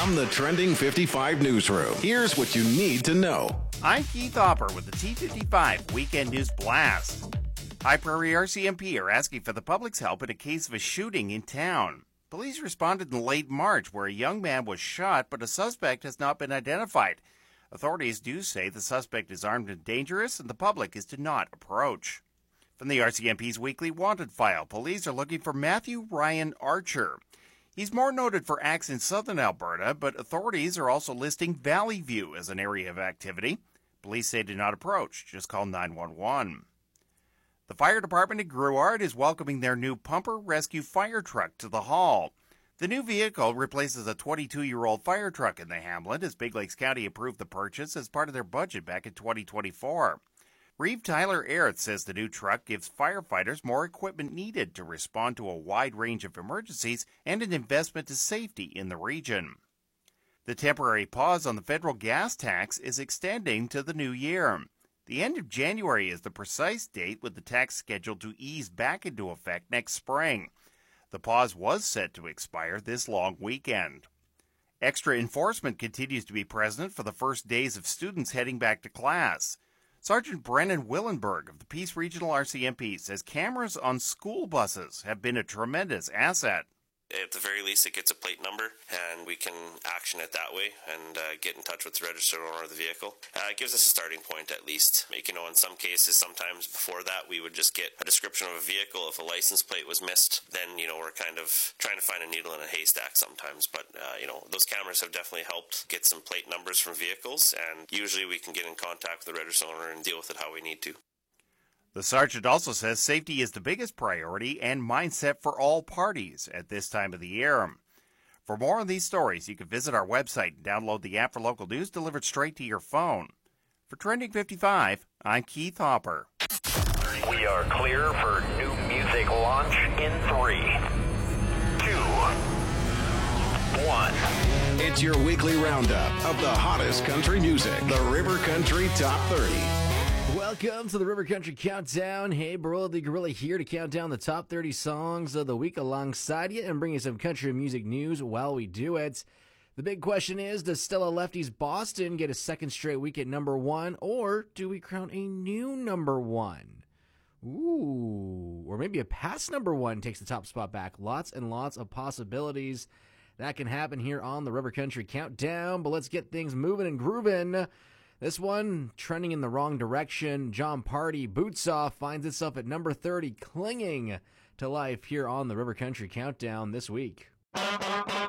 From the Trending 55 newsroom, here's what you need to know. I'm Keith Hopper with the T55 Weekend News Blast. High Prairie RCMP are asking for the public's help in a case of a shooting in town. Police responded in late March where a young man was shot, but a suspect has not been identified. Authorities do say the suspect is armed and dangerous, and the public is to not approach. From the RCMP's weekly wanted file, police are looking for Matthew Ryan Archer. He's more noted for acts in southern Alberta, but authorities are also listing Valley View as an area of activity. Police say do not approach, just call 911. The fire department in Grouard is welcoming their new Pumper Rescue fire truck to the hall. The new vehicle replaces a 22-year-old fire truck in the hamlet as Big Lakes County approved the purchase as part of their budget back in 2024. Reeve Tyler Airth says the new truck gives firefighters more equipment needed to respond to a wide range of emergencies and an investment to safety in the region. The temporary pause on the federal gas tax is extending to the new year. The end of January is the precise date with the tax scheduled to ease back into effect next spring. The pause was set to expire this long weekend. Extra enforcement continues to be present for the first days of students heading back to class. Sergeant Brennan Willenberg of the Peace Regional RCMP says cameras on school buses have been a tremendous asset. At the very least, it gets a plate number, and we can action it that way and get in touch with the registered owner of the vehicle. It gives us a starting point, at least. In some cases, sometimes before that, we would just get a description of a vehicle. If a license plate was missed, then, we're kind of trying to find a needle in a haystack sometimes. But, those cameras have definitely helped get some plate numbers from vehicles, and usually we can get in contact with the registered owner and deal with it how we need to. The sergeant also says safety is the biggest priority and mindset for all parties at this time of the year. For more on these stories, you can visit our website and download the app for local news delivered straight to your phone. For Trending 55, I'm Keith Hopper. We are clear for new music launch in 3, 2, 1. It's your weekly roundup of the hottest country music, the River Country Top 30. Welcome to the River Country Countdown. Hey, Barola the Gorilla here to count down the top 30 songs of the week alongside you and bring you some country music news while we do it. The big question is, does Stella Lefty's Boston get a second straight week at number 1, or do we crown a new number 1? Ooh, or maybe a past number 1 takes the top spot back. Lots and lots of possibilities that can happen here on the River Country Countdown, but let's get things moving and grooving. This one, trending in the wrong direction. John Party, Boots Off, finds itself at number 30, clinging to life here on the River Country Countdown this week.